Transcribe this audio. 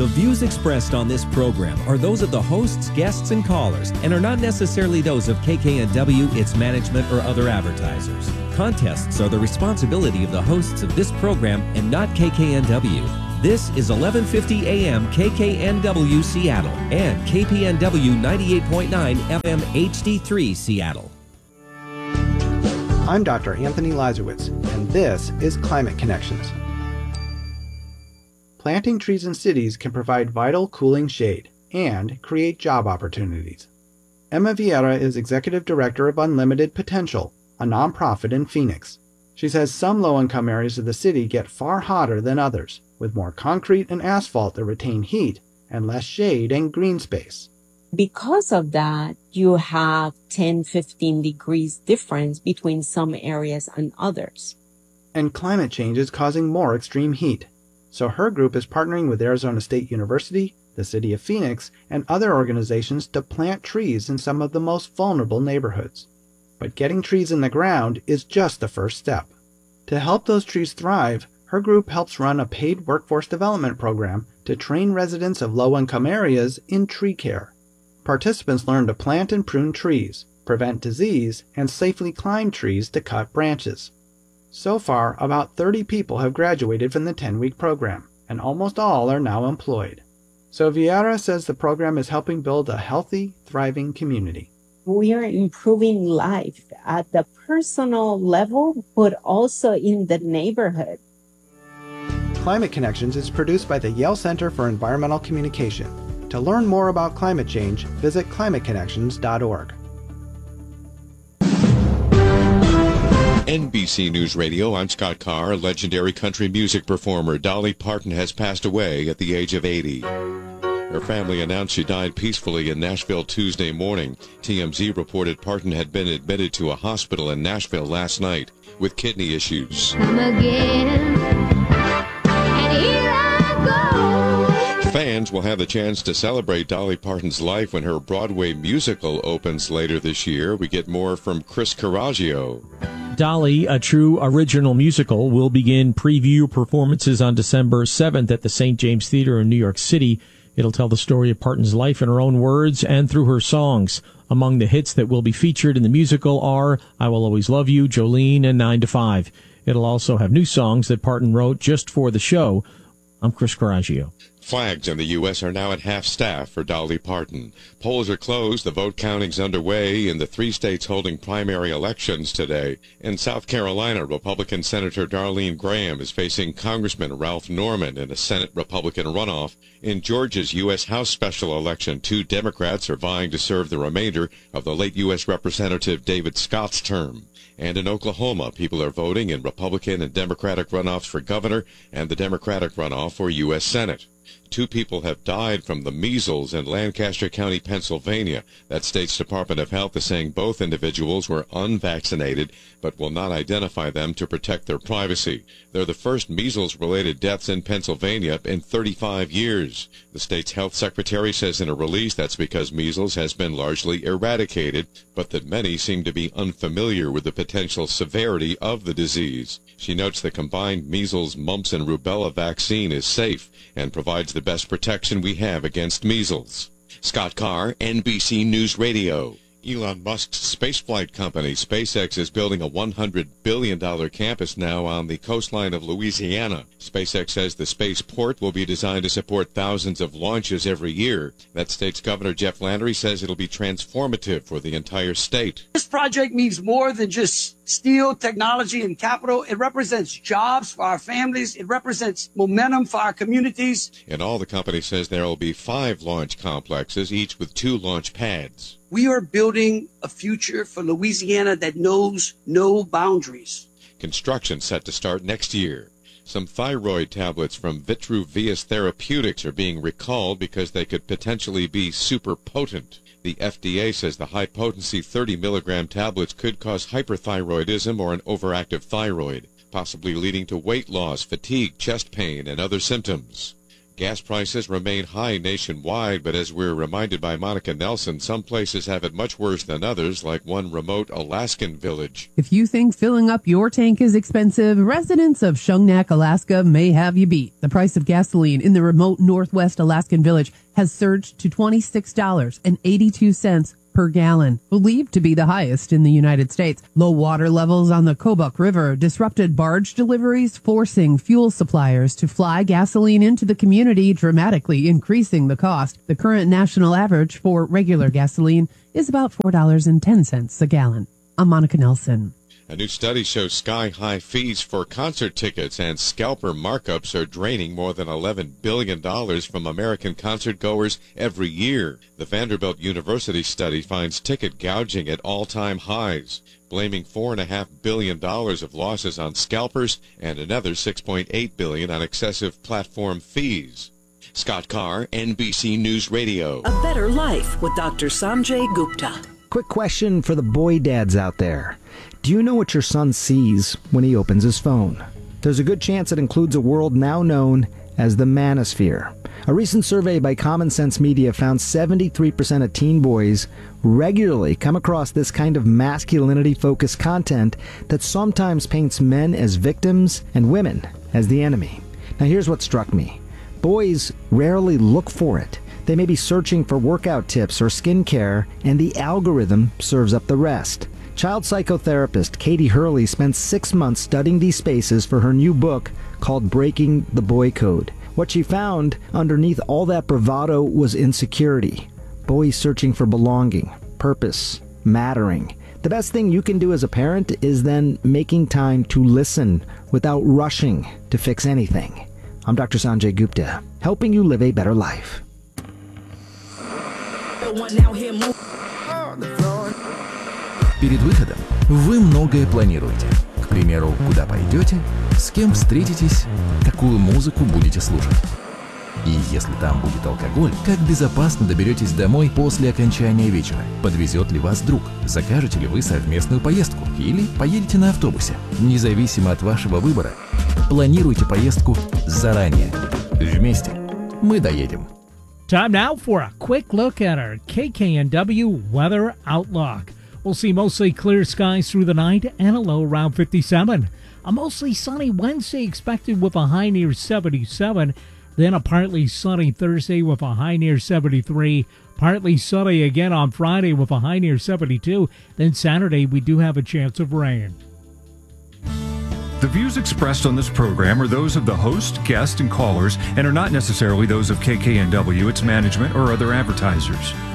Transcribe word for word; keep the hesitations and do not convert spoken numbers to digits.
The views expressed on this program are those of the hosts, guests, and callers, and are not necessarily those of K K N W, its management, or other advertisers. Contests are the responsibility of the hosts of this program and not K K N W. This is eleven fifty A M K K N W Seattle and K P N W ninety-eight point nine F M H D three Seattle. I'm Doctor Anthony Lazarowitz, and this is Climate Connections. Planting trees in cities can provide vital cooling shade and create job opportunities. Emma Vieira is Executive Director of Unlimited Potential, a nonprofit in Phoenix. She says some low-income areas of the city get far hotter than others, with more concrete and asphalt that retain heat and less shade and green space. Because of that, you have ten, fifteen degrees difference between some areas and others. And climate change is causing more extreme heat. So her group is partnering with Arizona State University, the City of Phoenix, and other organizations to plant trees in some of the most vulnerable neighborhoods. But getting trees in the ground is just the first step. To help those trees thrive, her group helps run a paid workforce development program to train residents of low-income areas in tree care. Participants learn to plant and prune trees, prevent disease, and safely climb trees to cut branches. So far, about thirty people have graduated from the ten-week program, and almost all are now employed. So Vieira says the program is helping build a healthy, thriving community. We are improving life at the personal level, but also in the neighborhood. Climate Connections is produced by the Yale Center for Environmental Communication. To learn more about climate change, visit climate connections dot org. N B C News Radio, I'm Scott Carr. Legendary country music performer Dolly Parton has passed away at the age of eighty. Her family announced she died peacefully in Nashville Tuesday morning. T M Z reported Parton had been admitted to a hospital in Nashville last night with kidney issues. Come again, and here I go. Fans will have the chance to celebrate Dolly Parton's life when her Broadway musical opens later this year. We get more from Chris Coraggio. Dolly, a true original musical, will begin preview performances on December seventh at the Saint James Theater in New York City. It'll tell the story of Parton's life in her own words and through her songs. Among the hits that will be featured in the musical are I Will Always Love You, Jolene, and nine to five. It'll also have new songs that Parton wrote just for the show. I'm Chris Coraggio. Flags in the U S are now at half-staff for Dolly Parton. Polls are closed. The vote counting's underway in the three states holding primary elections today. In South Carolina, Republican Senator Darlene Graham is facing Congressman Ralph Norman in a Senate Republican runoff. In Georgia's U S House special election, two Democrats are vying to serve the remainder of the late U S Representative David Scott's term. And in Oklahoma, people are voting in Republican and Democratic runoffs for governor and the Democratic runoff for U S Senate. Two people have died from the measles in Lancaster County, Pennsylvania. That state's Department of Health is saying both individuals were unvaccinated, but will not identify them to protect their privacy. They're the first measles-related deaths in Pennsylvania in thirty-five years. The state's health secretary says in a release that's because measles has been largely eradicated, but that many seem to be unfamiliar with the potential severity of the disease. She notes the combined measles, mumps, and rubella vaccine is safe and provides the best protection we have against measles. Scott Carr, N B C News Radio. Elon Musk's spaceflight company, SpaceX, is building a one hundred billion dollars campus now on the coastline of Louisiana. SpaceX says the spaceport will be designed to support thousands of launches every year. That state's Governor Jeff Landry says it'll be transformative for the entire state. This project means more than just steel, technology, and capital. It represents jobs for our families. It represents momentum for our communities. In all, the company says there will be five launch complexes, each with two launch pads. We are building a future for Louisiana that knows no boundaries. Construction set to start next year. Some thyroid tablets from Vitruvius Therapeutics are being recalled because they could potentially be super potent. The F D A says the high-potency thirty milligram tablets could cause hyperthyroidism or an overactive thyroid, possibly leading to weight loss, fatigue, chest pain, and other symptoms. Gas prices remain high nationwide, but as we're reminded by Monica Nelson, some places have it much worse than others, like one remote Alaskan village. If you think filling up your tank is expensive, residents of Shungnak, Alaska may have you beat. The price of gasoline in the remote northwest Alaskan village has surged to twenty-six dollars and eighty-two cents per gallon, believed to be the highest in the United States. Low water levels on the Kobuk River disrupted barge deliveries, forcing fuel suppliers to fly gasoline into the community, dramatically increasing the cost. The current national average for regular gasoline is about four dollars and ten cents a gallon. I'm Monica Nelson. A new study shows sky-high fees for concert tickets and scalper markups are draining more than eleven billion dollars from American concert goers every year. The Vanderbilt University study finds ticket gouging at all-time highs, blaming four point five billion dollars of losses on scalpers and another six point eight billion dollars on excessive platform fees. Scott Carr, N B C News Radio. A Better Life with Doctor Sanjay Gupta. Quick question for the boy dads out there. Do you know what your son sees when he opens his phone? There's a good chance it includes a world now known as the manosphere. A recent survey by Common Sense Media found seventy-three percent of teen boys regularly come across this kind of masculinity-focused content that sometimes paints men as victims and women as the enemy. Now here's what struck me. Boys rarely look for it. They may be searching for workout tips or skincare, and the algorithm serves up the rest. Child psychotherapist Katie Hurley spent six months studying these spaces for her new book called Breaking the Boy Code. What she found underneath all that bravado was insecurity. Boys searching for belonging, purpose, mattering. The best thing you can do as a parent is then making time to listen without rushing to fix anything. I'm Doctor Sanjay Gupta, helping you live a better life. Перед выходом вы многое планируете. К примеру, куда пойдете, с кем встретитесь, какую музыку будете слушать. И если там будет алкоголь, как безопасно доберетесь домой после окончания вечера? Подвезет ли вас друг? Закажете ли вы совместную поездку? Или поедете на автобусе? Независимо от вашего выбора, планируйте поездку заранее. Вместе мы доедем. Time now for a quick look at our K K N W weather outlook. We'll see mostly clear skies through the night and a low around fifty-seven. A mostly sunny Wednesday expected with a high near seventy-seven. Then a partly sunny Thursday with a high near seventy-three. Partly sunny again on Friday with a high near seventy-two. Then Saturday we do have a chance of rain. The views expressed on this program are those of the host, guest, and callers and are not necessarily those of K K N W, its management, or other advertisers.